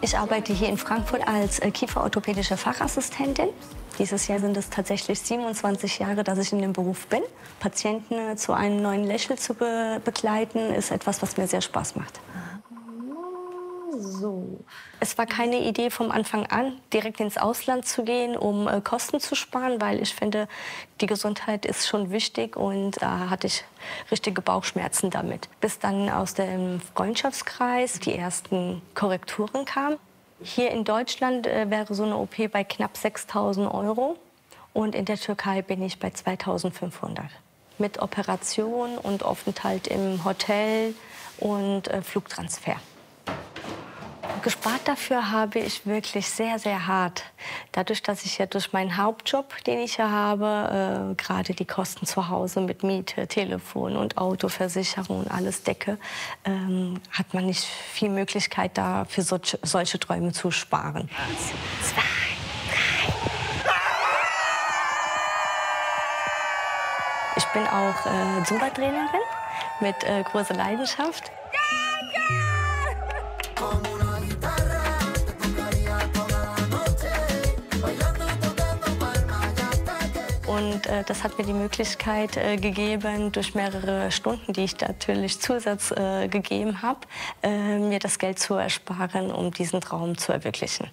Ich arbeite hier in Frankfurt als kieferorthopädische Fachassistentin. Dieses Jahr sind es tatsächlich 27 Jahre, dass ich in dem Beruf bin. Patienten zu einem neuen Lächeln zu begleiten, ist etwas, was mir sehr Spaß macht. So. Es war keine Idee vom Anfang an, direkt ins Ausland zu gehen, um Kosten zu sparen, weil ich finde, die Gesundheit ist schon wichtig und da hatte ich richtige Bauchschmerzen damit. Bis dann aus dem Freundschaftskreis die ersten Korrekturen kamen. Hier in Deutschland wäre so eine OP bei knapp 6.000 € und in der Türkei bin ich bei 2.500. Mit Operation und Aufenthalt im Hotel und Flugtransfer. Gespart dafür habe ich wirklich sehr, sehr hart. Dadurch, dass ich ja durch meinen Hauptjob, den ich ja habe, gerade die Kosten zu Hause mit Miete, Telefon und Autoversicherung und alles decke, hat man nicht viel Möglichkeit, da für solche Träume zu sparen. 1, 2, 3. Ich bin auch Zumba-Trainerin mit großer Leidenschaft. Und das hat mir die Möglichkeit gegeben, durch mehrere Stunden, die ich natürlich Zusatz gegeben habe, mir das Geld zu ersparen, um diesen Traum zu verwirklichen.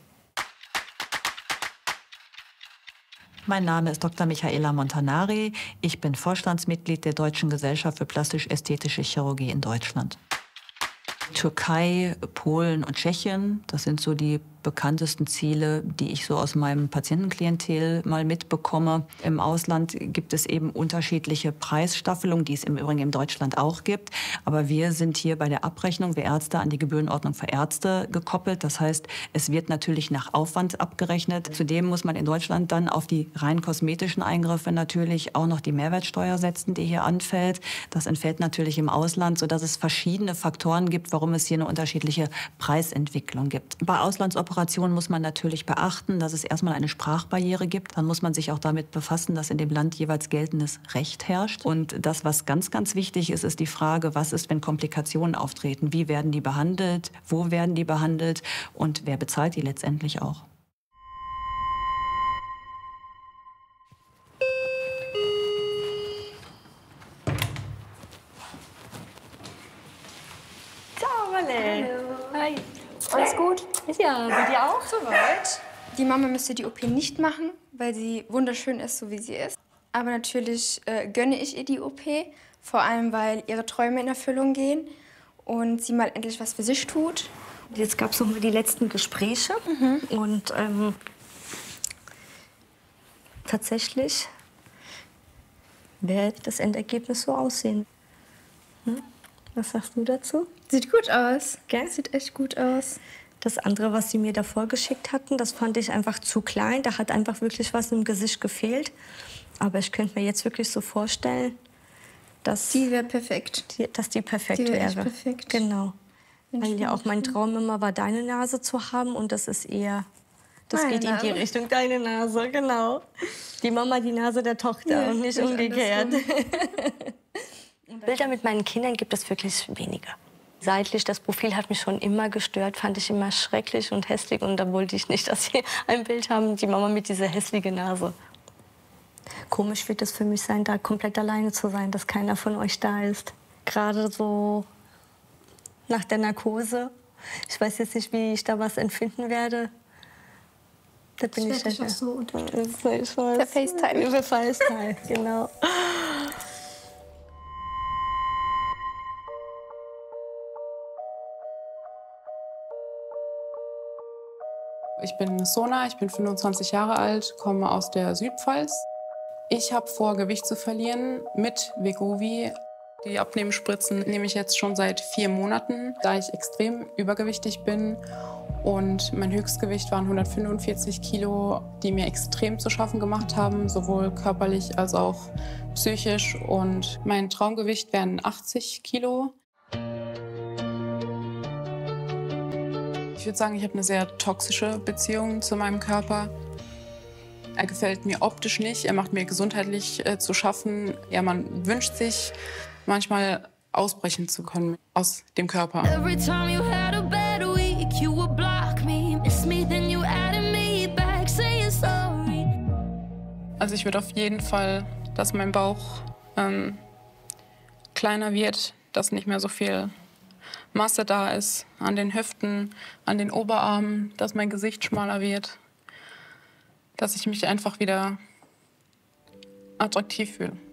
Mein Name ist Dr. Michaela Montanari. Ich bin Vorstandsmitglied der Deutschen Gesellschaft für plastisch-ästhetische Chirurgie in Deutschland. Türkei, Polen und Tschechien, das sind so die bekanntesten Ziele, die ich so aus meinem Patientenklientel mal mitbekomme. Im Ausland gibt es eben unterschiedliche Preisstaffelungen, die es im Übrigen in Deutschland auch gibt. Aber wir sind hier bei der Abrechnung, wir Ärzte, an die Gebührenordnung für Ärzte gekoppelt. Das heißt, es wird natürlich nach Aufwand abgerechnet. Zudem muss man in Deutschland dann auf die rein kosmetischen Eingriffe natürlich auch noch die Mehrwertsteuer setzen, die hier anfällt. Das entfällt natürlich im Ausland, sodass es verschiedene Faktoren gibt, warum es hier eine unterschiedliche Preisentwicklung gibt. Bei Auslandsoperationen muss man natürlich beachten, dass es erstmal eine Sprachbarriere gibt. Dann muss man sich auch damit befassen, dass in dem Land jeweils geltendes Recht herrscht. Und das, was ganz, ganz wichtig ist, ist die Frage, was ist, wenn Komplikationen auftreten? Wie werden die behandelt? Wo werden die behandelt? Und wer bezahlt die letztendlich auch? Ciao, Malle. Hi. Alles gut? Ja, bei dir auch? Soweit. Die Mama müsste die OP nicht machen, weil sie wunderschön ist, so wie sie ist. Aber natürlich gönne ich ihr die OP, vor allem, weil ihre Träume in Erfüllung gehen und sie mal endlich was für sich tut. Jetzt gab es noch mal die letzten Gespräche und tatsächlich wird das Endergebnis so aussehen. Hm? Was sagst du dazu? Sieht gut aus. Gell? Sieht echt gut aus. Das andere, was sie mir davor geschickt hatten, das fand ich einfach zu klein. Da hat einfach wirklich was im Gesicht gefehlt. Aber ich könnte mir jetzt wirklich so vorstellen, dass die wäre perfekt. Dass die perfekt die wäre. Echt perfekt. Genau. Weil ja auch mein Traum immer war, deine Nase zu haben. Und das ist eher, das geht in die Richtung deine Nase, genau. Die Mama, die Nase der Tochter und nicht umgekehrt. Bilder mit meinen Kindern gibt es wirklich wenige. Seitlich, das Profil hat mich schon immer gestört, fand ich immer schrecklich und hässlich. Und da wollte ich nicht, dass sie ein Bild haben, die Mama mit dieser hässlichen Nase. Komisch wird es für mich sein, da komplett alleine zu sein, dass keiner von euch da ist. Gerade so nach der Narkose. Ich weiß jetzt nicht, wie ich da was empfinden werde. Da bin ich auch so unterstützt. Per FaceTime. Per FaceTime, genau. Ich bin Sona, ich bin 25 Jahre alt, komme aus der Südpfalz. Ich habe vor, Gewicht zu verlieren mit Wegovy. Die Abnehmspritzen nehme ich jetzt schon seit 4 Monaten, da ich extrem übergewichtig bin. Und mein Höchstgewicht waren 145 Kilo, die mir extrem zu schaffen gemacht haben, sowohl körperlich als auch psychisch. Und mein Traumgewicht wären 80 Kilo. Ich würde sagen, ich habe eine sehr toxische Beziehung zu meinem Körper. Er gefällt mir optisch nicht, er macht mir gesundheitlich zu schaffen. Ja, man wünscht sich manchmal ausbrechen zu können aus dem Körper. Every time you had a bad week, you would block me. Also ich würde auf jeden Fall, dass mein Bauch kleiner wird, dass nicht mehr so viel Masse da ist an den Hüften, an den Oberarmen, dass mein Gesicht schmaler wird, dass ich mich einfach wieder attraktiv fühle.